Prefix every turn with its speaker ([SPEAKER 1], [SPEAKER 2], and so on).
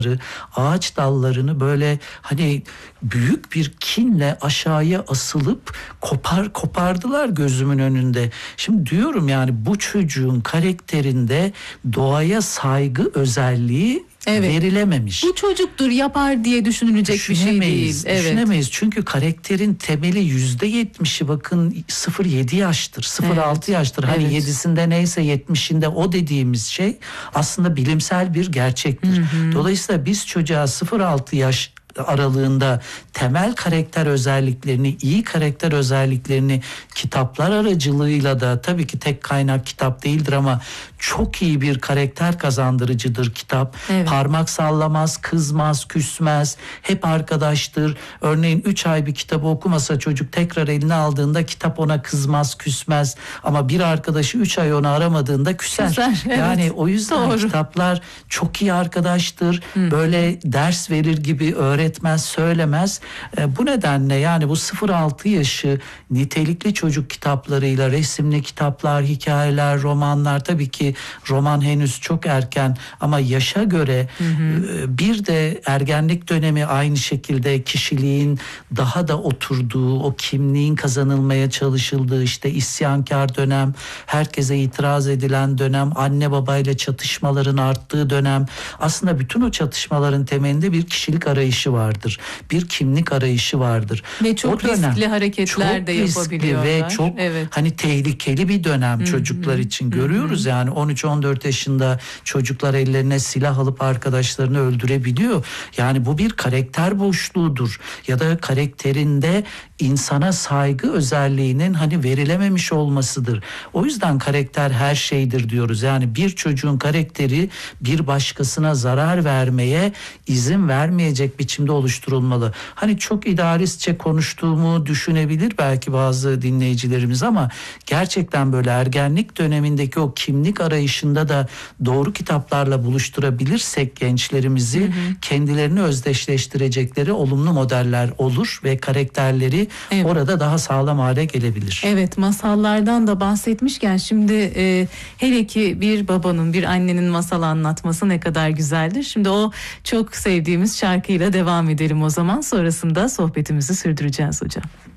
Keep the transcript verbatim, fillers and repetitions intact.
[SPEAKER 1] ağaç dallarını böyle hani büyük bir kinle aşağıya asılıp kopar kopardılar gözümün önünde. Şimdi diyorum yani bu çocuğun karakterinde doğaya saygı özelliği evet. verilememiş.
[SPEAKER 2] Bu çocuktur yapar diye düşünülecek bir şey değil. Evet.
[SPEAKER 1] Düşünemeyiz çünkü karakterin temeli yüzde yetmişi bakın sıfır yedi yaştır, sıfır altı evet. yaştır. Hani evet. yedisinde neyse yetmişinde o dediğimiz şey aslında bilimsel bir gerçektir. Hı hı. Dolayısıyla biz çocuğa sıfır altı yaş aralığında temel karakter özelliklerini, iyi karakter özelliklerini kitaplar aracılığıyla da, tabii ki tek kaynak kitap değildir ama çok iyi bir karakter kazandırıcıdır kitap. Evet. Parmak sallamaz, kızmaz, küsmez, hep arkadaştır. Örneğin üç ay bir kitabı okumasa çocuk tekrar eline aldığında kitap ona kızmaz, küsmez ama bir arkadaşı üç ay onu aramadığında küser. Küser, evet. Yani o yüzden doğru. kitaplar çok iyi arkadaştır. Hı. Böyle ders verir gibi öğretmez, söylemez. E, bu nedenle yani bu sıfır altı yaşı nitelikli çocuk kitaplarıyla, resimli kitaplar, hikayeler, romanlar, tabii ki roman henüz çok erken ama yaşa göre hı hı. bir de ergenlik dönemi aynı şekilde kişiliğin daha da oturduğu, o kimliğin kazanılmaya çalışıldığı, işte isyankar dönem, herkese itiraz edilen dönem, anne babayla çatışmaların arttığı dönem. Aslında bütün o çatışmaların temelinde bir kişilik arayışı vardır. Bir kimlik arayışı vardır.
[SPEAKER 2] Ve çok o dönem, riskli hareketler çok de yapabiliyorlar.
[SPEAKER 1] Ve çok evet. hani tehlikeli bir dönem hı hı. çocuklar için hı hı. görüyoruz yani on üç on dört yaşında çocuklar ellerine silah alıp arkadaşlarını öldürebiliyor. Yani bu bir karakter boşluğudur ya da karakterinde insana saygı özelliğinin hani verilememiş olmasıdır. O yüzden karakter her şeydir diyoruz. Yani bir çocuğun karakteri bir başkasına zarar vermeye izin vermeyecek biçimde oluşturulmalı. Hani çok idealistçe konuştuğumu düşünebilir belki bazı dinleyicilerimiz ama gerçekten böyle ergenlik dönemindeki o kimlik arayışında da doğru kitaplarla buluşturabilirsek gençlerimizi hı hı. kendilerini özdeşleştirecekleri olumlu modeller olur ve karakterleri evet. orada daha sağlam hale gelebilir.
[SPEAKER 2] Evet, masallardan da bahsetmişken şimdi e, hele ki bir babanın, bir annenin masal anlatması ne kadar güzeldir. Şimdi o çok sevdiğimiz şarkıyla devam edelim o zaman. Sonrasında sohbetimizi sürdüreceğiz hocam.